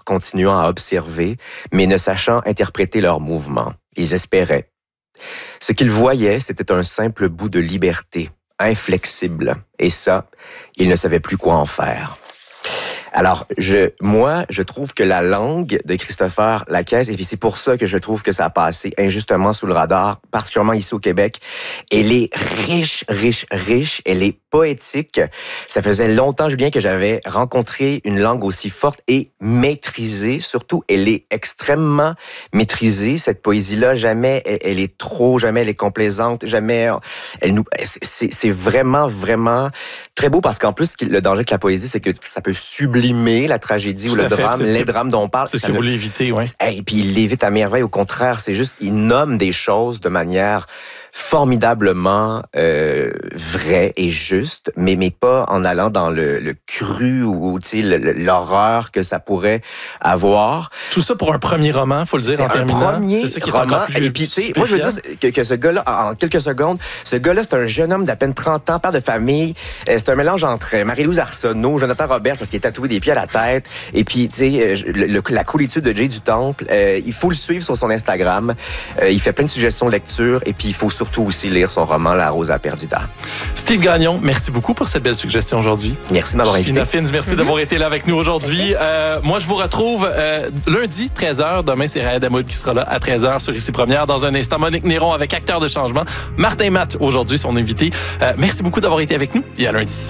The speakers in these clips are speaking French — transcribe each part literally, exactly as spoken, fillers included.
continuant à observer, mais ne sachant interpréter leurs mouvements. Ils espéraient. Ce qu'ils voyaient, c'était un simple bout de liberté, inflexible. Et ça, ils ne savaient plus quoi en faire. Alors, je, moi, je trouve que la langue de Christopher Lacaisse, et puis c'est pour ça que je trouve que ça a passé injustement sous le radar, particulièrement ici au Québec, elle est riche, riche, riche, elle est poétique. Ça faisait longtemps, Julien, que j'avais rencontré une langue aussi forte et maîtrisée. Surtout, elle est extrêmement maîtrisée, cette poésie-là. Jamais elle, elle est trop, jamais elle est complaisante, jamais elle nous... C'est, c'est vraiment, vraiment très beau parce qu'en plus, le danger de la poésie, c'est que ça peut sublimer la tragédie ou le drame, les drames dont on parle. C'est ce que vous voulez éviter, oui. Et puis il l'évite à merveille. Au contraire, c'est juste, il nomme des choses de manière formidablement euh, vraie et juste, mais mais pas en allant dans le, le cru ou tu sais l'horreur que ça pourrait avoir. Tout ça pour un premier roman, faut le dire en terminant. C'est un premier c'est roman. Et puis tu sais, moi je veux dire que, que ce gars-là, en quelques secondes, ce gars-là, c'est un jeune homme d'à peine trente ans, père de famille. C'est un mélange entre Marie-Louise Arsenault, Jonathan Robert parce qu'il est tatoué des pieds à la tête, et puis tu sais le, le, la coolitude de Jay du Temple. Euh, il faut le suivre sur son Instagram. Euh, il fait plein de suggestions de lecture, et puis il faut surtout aussi lire son roman La Rosa Perdida. Steve Gagnon, merci beaucoup pour cette belle suggestion aujourd'hui. Merci de m'avoir invité. Gina Fins, merci mm-hmm. d'avoir été là avec nous aujourd'hui. Euh, moi, je vous retrouve euh, lundi, treize heures. Demain, c'est Raed Hamoud qui sera là à treize heures sur Ici Première. Dans un instant, Monique Néron avec Acteur de changement. Martin Matt, aujourd'hui, son invité. Euh, merci beaucoup d'avoir été avec nous et à lundi.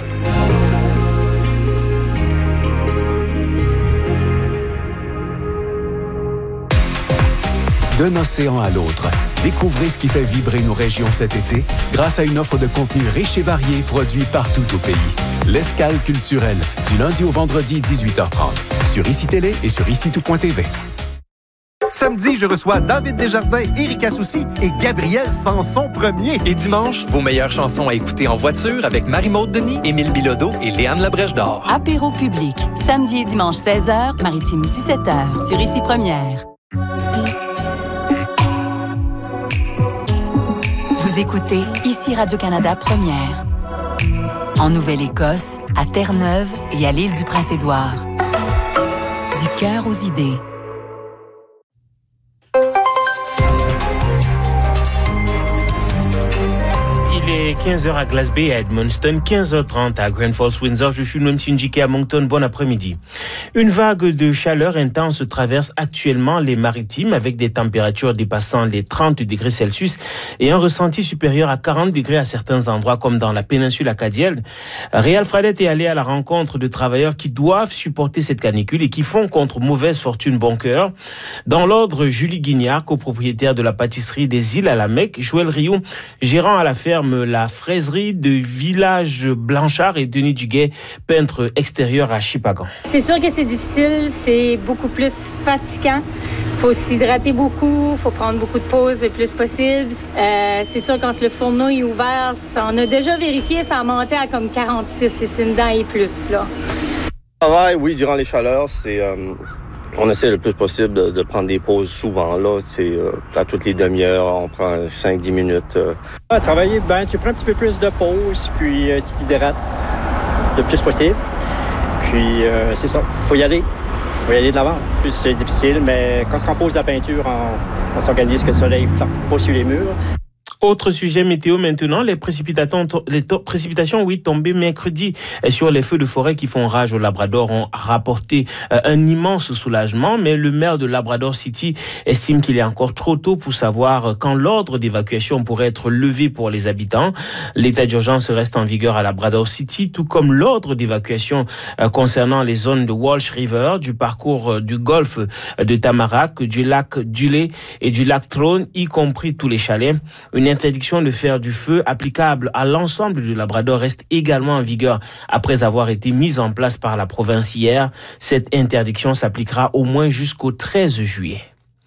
D'un océan à l'autre, découvrez ce qui fait vibrer nos régions cet été grâce à une offre de contenu riche et varié produit partout au pays. L'Escale culturelle, du lundi au vendredi, dix-huit heures trente, sur Ici Télé et sur ici tout point t v. Samedi, je reçois David Desjardins, Erika Soucy et Gabriel Sanson premier. Et dimanche, vos meilleures chansons à écouter en voiture avec Marie-Maude Denis, Émile Bilodeau et Léane Labrèche d'Or. Apéro public, samedi et dimanche seize heures, Maritime dix-sept heures, sur Ici Première. Vous écoutez Ici Radio-Canada Première. En Nouvelle-Écosse, à Terre-Neuve et à l'île du Prince-Édouard. Du cœur aux idées. Il est quinze heures à Glasby, à Edmundston, quinze heures trente à Grand Falls, Windsor. Je suis Nunsinjike à Moncton. Bon après-midi. Une vague de chaleur intense traverse actuellement les maritimes avec des températures dépassant les trente degrés Celsius et un ressenti supérieur à quarante degrés à certains endroits comme dans la péninsule acadienne. Réal Fradette est allé à la rencontre de travailleurs qui doivent supporter cette canicule et qui font contre mauvaise fortune bon cœur. Dans l'ordre, Julie Guignard, copropriétaire de la pâtisserie des Îles à la Mecque, Joël Rioux, gérant à la ferme La Fraiserie de Village Blanchard, et Denis Duguay, peintre extérieur à Chipagan. C'est sûr que c'est difficile, c'est beaucoup plus fatigant. Il faut s'hydrater beaucoup, il faut prendre beaucoup de pauses le plus possible. Euh, c'est sûr, quand le fourneau est ouvert, ça, on a déjà vérifié, ça a monté à comme quarante-six, c'est une dent et plus, là. Travail, oui, durant les chaleurs, c'est... Euh... On essaie le plus possible de, de prendre des pauses souvent. Là, c'est euh, à toutes les demi-heures, on prend cinq dix minutes. Euh. À travailler, ben, tu prends un petit peu plus de pause, puis euh, tu t'hydrates le plus possible. Puis euh, c'est ça, il faut y aller. Il faut y aller de l'avant. C'est difficile, mais quand on pose la peinture, on, on s'organise que le soleil ne frappe pas sur les murs. Autre sujet météo maintenant, les précipitations, les to- précipitations oui, tombées mercredi sur les feux de forêt qui font rage au Labrador ont rapporté euh, un immense soulagement, mais le maire de Labrador City estime qu'il est encore trop tôt pour savoir quand l'ordre d'évacuation pourrait être levé pour les habitants. L'état d'urgence reste en vigueur à Labrador City, tout comme l'ordre d'évacuation euh, concernant les zones de Walsh River, du parcours euh, du golfe de Tamarack, du lac Dulé et du lac Trône, y compris tous les chalets. Une interdiction de faire du feu applicable à l'ensemble du Labrador reste également en vigueur après avoir été mise en place par la province hier. Cette interdiction s'appliquera au moins jusqu'au treize juillet.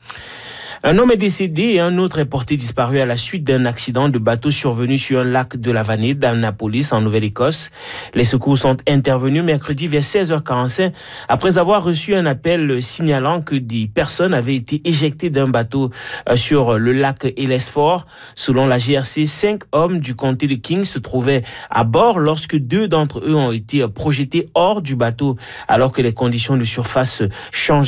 Un homme est décédé et un autre est porté disparu à la suite d'un accident de bateau survenu sur un lac de la Vannée d'Annapolis en Nouvelle-Écosse. Les secours sont intervenus mercredi vers seize heures quarante-cinq après avoir reçu un appel signalant que des personnes avaient été éjectées d'un bateau sur le lac Ellesford. Selon la G R C, cinq hommes du comté de King se trouvaient à bord lorsque deux d'entre eux ont été projetés hors du bateau alors que les conditions de surface changeaient.